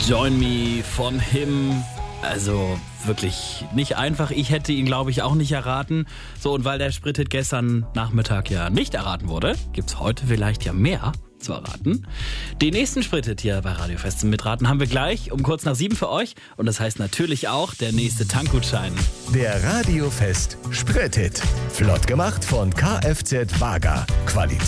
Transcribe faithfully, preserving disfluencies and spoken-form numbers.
Join Me von Him. Also wirklich nicht einfach. Ich hätte ihn, glaube ich, auch nicht erraten. So, und weil der Sprithit gestern Nachmittag ja nicht erraten wurde, gibt's heute vielleicht ja mehr zu erraten. Den nächsten Sprithit hier bei Radio Fest zum Mitraten haben wir gleich um kurz nach sieben für euch. Und das heißt natürlich auch der nächste Tankgutschein. Der Radio Fest Sprithit. Flott gemacht von Kfz Wager. Qualität